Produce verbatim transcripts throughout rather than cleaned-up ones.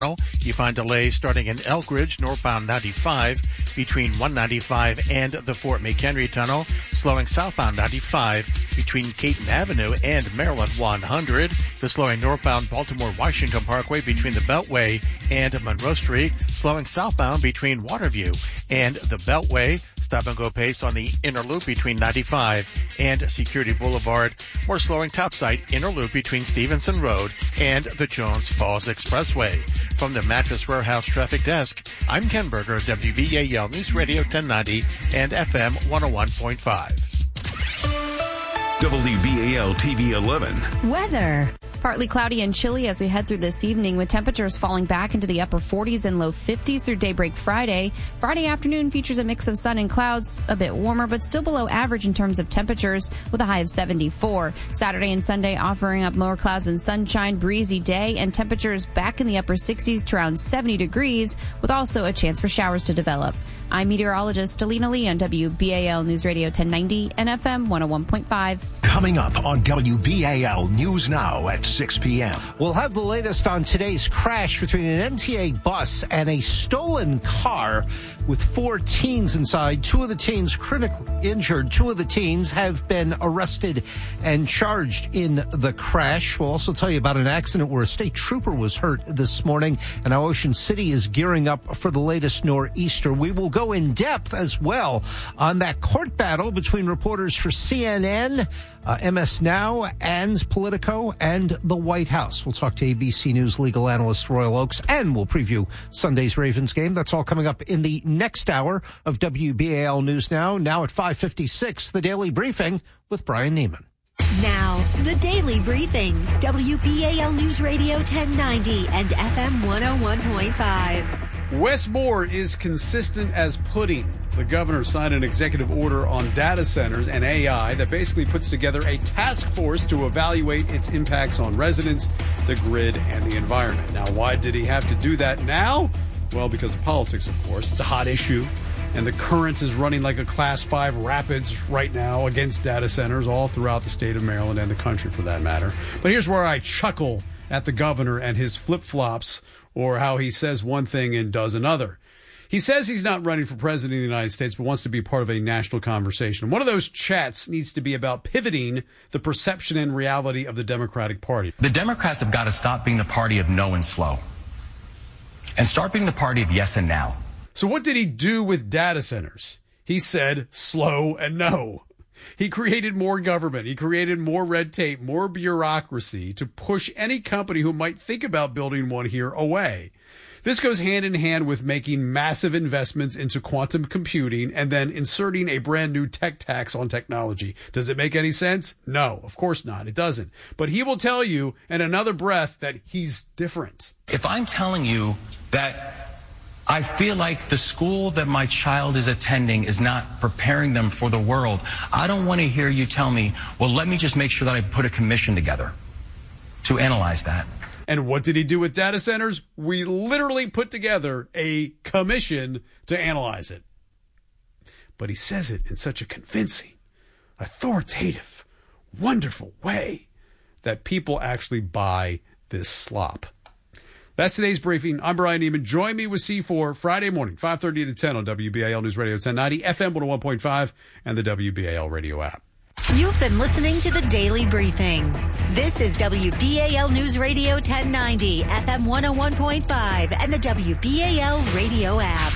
You find delays starting in Elk Ridge, northbound ninety-five, between one ninety-five and the Fort McHenry Tunnel, slowing southbound ninety-five between Caton Avenue and Maryland one hundred. The slowing northbound Baltimore-Washington Parkway between the Beltway and Monroe Street, slowing southbound between Waterview and the Beltway. Stop-and-go pace on the inner loop between ninety-five and Security Boulevard. More slowing topside inner loop between Stevenson Road and the Jones Falls Expressway. From the Mattress Warehouse Traffic Desk, I'm Ken Berger, W B A L News Radio ten ninety and F M one oh one point five. W B A L T V eleven. Weather. Partly cloudy and chilly as we head through this evening, with temperatures falling back into the upper forties and low fifties through daybreak Friday. Friday afternoon features a mix of sun and clouds, a bit warmer, but still below average in terms of temperatures, with a high of seventy-four. Saturday and Sunday offering up more clouds and sunshine, breezy day, and temperatures back in the upper sixties to around seventy degrees, with also a chance for showers to develop. I'm meteorologist Alina Lee on W B A L News Radio ten ninety and F M one oh one point five. Coming up on W B A L News Now at six p.m. We'll have the latest on today's crash between an M T A bus and a stolen car with four teens inside. Two of the teens critically injured. Two of the teens have been arrested and charged in the crash. We'll also tell you about an accident where a state trooper was hurt this morning, and how Ocean City is gearing up for the latest nor'easter. We will go in depth as well on that court battle between reporters for C N N, uh, M S Now, and Politico, and the White House. We'll talk to A B C News legal analyst Royal Oakes, and we'll preview Sunday's Ravens game. That's all coming up in the next hour of W B A L News Now. Now at five fifty-six, the Daily Briefing with Brian Neiman. Now, the Daily Briefing, W B A L News Radio ten ninety and F M one oh one point five. Wes Moore is consistent as pudding. The governor signed an executive order on data centers and A I that basically puts together a task force to evaluate its impacts on residents, the grid, and the environment. Now, why did he have to do that now? Well, because of politics, of course. It's a hot issue, and the current is running like a Class five rapids right now against data centers all throughout the state of Maryland and the country, for that matter. But here's where I chuckle at the governor and his flip-flops, or how he says one thing and does another. He says he's not running for president of the United States, but wants to be part of a national conversation. One of those chats needs to be about pivoting the perception and reality of the Democratic Party. The Democrats have got to stop being the party of no and slow and start being the party of yes and now. So what did he do with data centers? He said slow and no. He created more government. He created more red tape, more bureaucracy to push any company who might think about building one here away. This goes hand in hand with making massive investments into quantum computing and then inserting a brand new tech tax on technology. Does it make any sense? No, of course not. It doesn't. But he will tell you in another breath that he's different. If I'm telling you that I feel like the school that my child is attending is not preparing them for the world, I don't want to hear you tell me, well, let me just make sure that I put a commission together to analyze that. And what did he do with data centers? We literally put together a commission to analyze it. But he says it in such a convincing, authoritative, wonderful way that people actually buy this slop. That's today's briefing. I'm Brian Neiman. Join me with C four Friday morning, five thirty to ten on W B A L News Radio ten ninety, F M one oh one point five, and the W B A L radio app. You've been listening to the Daily Briefing. This is W B A L News Radio ten ninety, F M one oh one point five, and the W B A L radio app.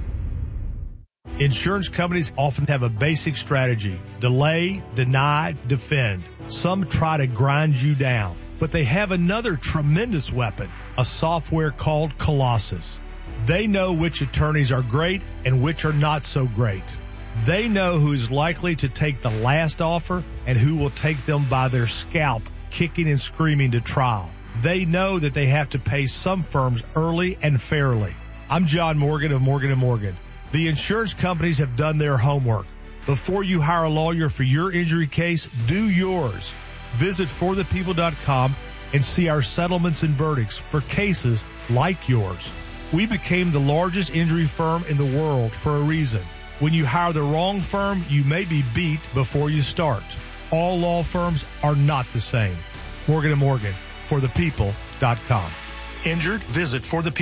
Insurance companies often have a basic strategy: delay, deny, defend. Some try to grind you down, but they have another tremendous weapon, a software called Colossus. They know which attorneys are great and which are not so great. They know who is likely to take the last offer and who will take them by their scalp, kicking and screaming to trial. They know that they have to pay some firms early and fairly. I'm John Morgan of Morgan and Morgan. The insurance companies have done their homework. Before you hire a lawyer for your injury case, do yours. Visit for the people dot com and see our settlements and verdicts for cases like yours. We became the largest injury firm in the world for a reason. When you hire the wrong firm, you may be beat before you start. All law firms are not the same. Morgan and Morgan, for the people dot com. injured? Visit for the